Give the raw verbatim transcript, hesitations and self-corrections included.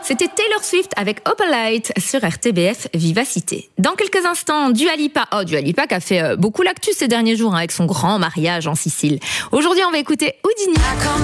C'était Taylor Swift avec Opalite sur R T B F Vivacité. Dans quelques instants, Dua Lipa. Oh, Dua Lipa qui a fait beaucoup l'actu ces derniers jours hein, avec son grand mariage en Sicile. Aujourd'hui, on va écouter Houdini.